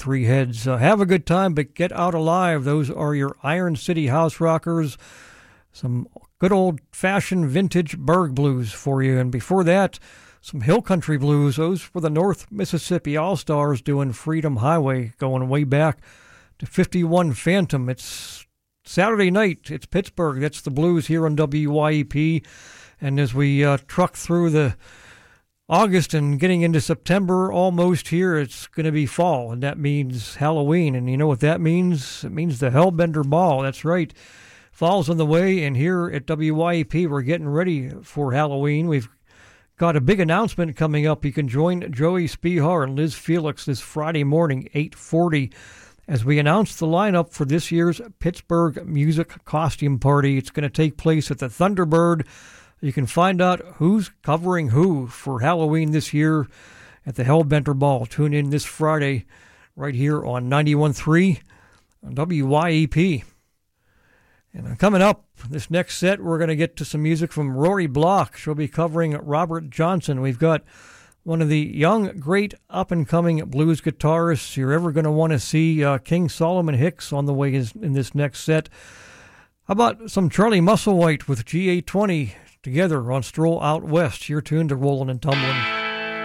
Three Heads. Have a good time, but get out alive. Those are your Iron City House Rockers. Some good old-fashioned vintage Berg blues for you. And before that, some Hill Country blues. Those were the North Mississippi All-Stars doing Freedom Highway, going way back to 51 Phantom. It's Saturday night. It's Pittsburgh. That's the blues here on WYEP. And as we truck through the August and getting into September almost here, it's going to be fall, and that means Halloween. And you know what that means? It means the Hellbender Ball. That's right. Fall's on the way, and here at WYEP, we're getting ready for Halloween. We've got a big announcement coming up. You can join Joey Spihar and Liz Felix this Friday morning, 8:40, as we announce the lineup for this year's Pittsburgh Music Costume Party. It's going to take place at the Thunderbird. You can find out who's covering who for Halloween this year at the Hellbender Ball. Tune in this Friday right here on 91.3 on WYEP. And coming up, this next set, we're going to get to some music from Rory Block. She'll be covering Robert Johnson. We've got one of the young, great, up-and-coming blues guitarists you're ever going to want to see, King Solomon Hicks, on the way in this next set. How about some Charlie Musselwhite with GA20 together on Stroll Out West? You're tuned to Rollin' and Tumblin'.